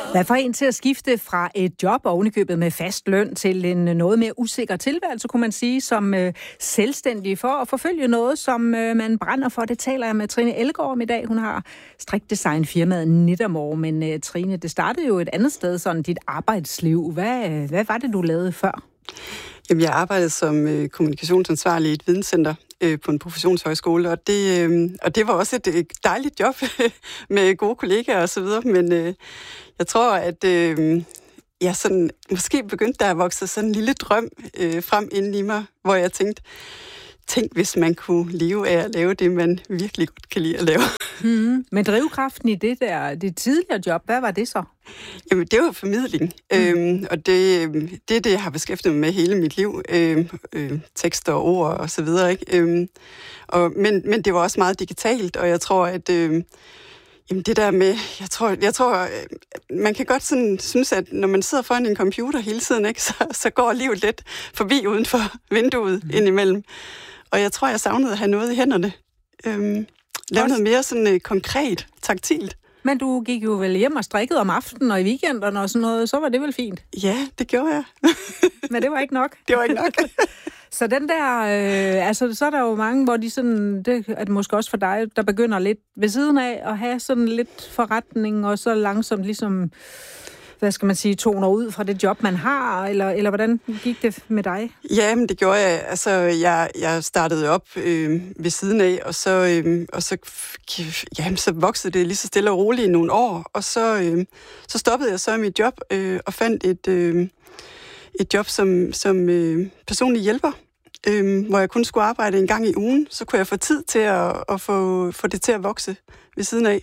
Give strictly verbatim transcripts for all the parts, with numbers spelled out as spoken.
Hvad får en til at skifte fra et job ovenikøbet med fast løn til en noget mere usikker tilværelse, kunne man sige, som øh, selvstændig for at forfølge noget, som øh, man brænder for? Det taler jeg med Trine Ellegaard om i dag. Hun har strikdesignfirmaet Nittermore, men øh, Trine, det startede jo et andet sted, sådan dit arbejdsliv. Hvad, øh, hvad var det, du lavede før? Jamen, jeg arbejdede som øh, kommunikationsansvarlig i et videnscenter øh, på en professionshøjskole, og det, øh, og det var også et, et dejligt job med gode kollegaer og så videre, men øh, jeg tror, at øh, jeg sådan, måske begyndte der at vokse sådan en lille drøm øh, frem inden i mig, hvor jeg tænkte, tænk, hvis man kunne leve af at lave det, man virkelig godt kan lide at lave. Mm-hmm. Men drivkraften i det der, det tidligere job, hvad var det så? Jamen, det var formidling, mm. øhm, og det, det er det, jeg har beskæftiget mig med hele mit liv. Øhm, øh, tekster og ord og så videre, ikke? Øhm, og, men, men det var også meget digitalt, og jeg tror, at øh, jamen det der med, jeg tror, jeg tror man kan godt sådan synes, at når man sidder foran en computer hele tiden, ikke, så, så går livet lidt forbi uden for vinduet mm. indimellem. Og jeg tror, jeg savnede at have noget i hænderne. Øhm, lave noget mere sådan øh, konkret, taktilt. Men du gik jo vel hjem og strikkede om aftenen og i weekenderne og sådan noget, så var det vel fint? Ja, det gjorde jeg. Men det var ikke nok? Det var ikke nok. Så den der, øh, altså så er der jo mange, hvor de sådan, det er det måske også for dig, der begynder lidt ved siden af at have sådan lidt forretning, og så langsomt ligesom, hvad skal man sige, toner ud fra det job, man har, eller, eller hvordan gik det med dig? Ja, men det gjorde jeg. Altså, jeg, jeg startede op øh, ved siden af, og så, øh, og så, ja, så voksede det lige så stille og roligt i nogle år, og så, øh, så stoppede jeg så i mit job øh, og fandt et, øh, et job som, som øh, personlig hjælper, øh, hvor jeg kun skulle arbejde en gang i ugen. Så kunne jeg få tid til at, at få, få det til at vokse ved siden af.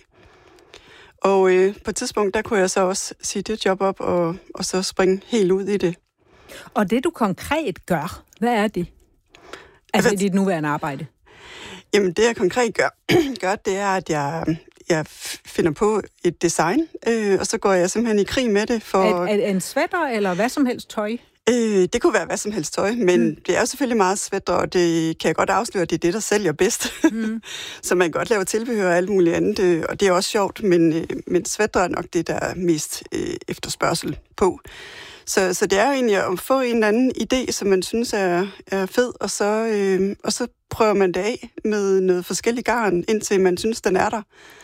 Og øh, på et tidspunkt, der kunne jeg så også sige det job op, og, og så springe helt ud i det. Og det, du konkret gør, hvad er det? Altså altså i dit nuværende arbejde? Jamen, det jeg konkret gør, gør det er, at jeg, jeg finder på et design, øh, og så går jeg simpelthen i krig med det. For Er, er en sweater, eller hvad som helst tøj? Øh, det kunne være hvad som helst tøj, men mm. det er jo selvfølgelig meget sweater, og det kan jeg godt afsløre, at det er det, der sælger bedst. Mm. Så man kan godt lave tilbehør og alt muligt andet, og det er også sjovt, men, men sweater er nok det, der er mest øh, efterspørgsel på. Så, så det er jo egentlig at få en eller anden idé, som man synes er, er fed, og så, øh, og så prøver man det af med noget forskellig garn, indtil man synes, den er der.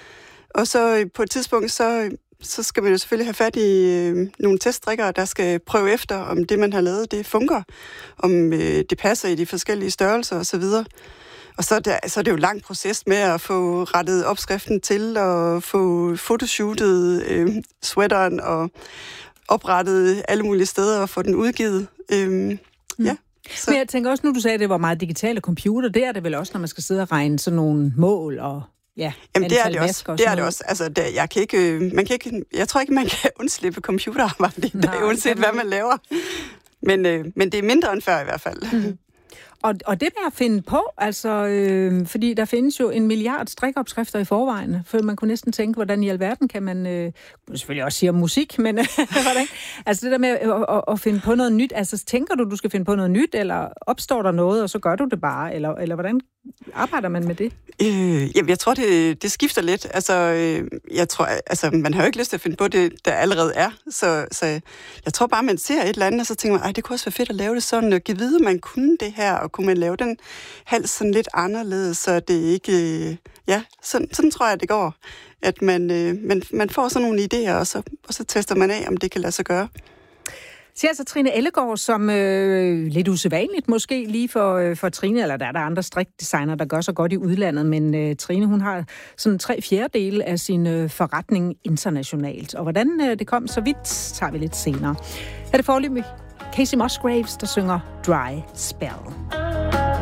Og så øh, på et tidspunkt, så... så skal man jo selvfølgelig have fat i øh, nogle teststrikkere, der skal prøve efter, om det, man har lavet, det fungerer, om øh, det passer i de forskellige størrelser osv. Og så er, det, så er det jo en lang proces med at få rettet opskriften til, og få fotoshootet øh, sweateren, og oprettet alle mulige steder, og få den udgivet. Øh, mm. Ja. Så. Men jeg tænker også, nu du sagde, at det var meget digitale computer, det er det vel også, når man skal sidde og regne sådan nogle mål og... Ja, jamen det er det også. Det er det også. Altså, det, jeg kan ikke, man kan ikke, jeg tror ikke, man kan undslippe computerarbejde i dag, uanset hvad man laver. Men, øh, men det er mindre end før i hvert fald. Mm. Og, og det med at finde på, altså, øh, fordi der findes jo en milliard strikopskrifter i forvejen, for man kunne næsten tænke, hvordan i alverden kan man, øh, selvfølgelig også sige om musik, men hvordan? Altså det der med at, at, at finde på noget nyt, altså tænker du, du skal finde på noget nyt, eller opstår der noget, og så gør du det bare, eller, eller hvordan arbejder man med det? Øh, jamen, jeg tror, det, det skifter lidt. Altså, øh, jeg tror, altså, man har jo ikke lyst til at finde på det, der allerede er. Så, så jeg tror bare, man ser et eller andet, og så tænker man, ej, det kunne også være fedt at lave det sådan, og give vide, man kunne det her, og kunne man lave den hals sådan lidt anderledes, så det ikke... Øh, ja, sådan, sådan tror jeg, det går. At man, øh, man, man får sådan nogle idéer, og så, og så tester man af, om det kan lade sig gøre. Siger altså Trine Ellegaard, som øh, lidt usædvanligt måske lige for, øh, for Trine, eller der er der andre strikdesigner, der gør så godt i udlandet, men øh, Trine, hun har sådan tre fjerdedele af sin øh, forretning internationalt. Og hvordan øh, det kom så vidt, tager vi lidt senere. Her er det foreløbig Kacey Musgraves, der synger Dry Spell.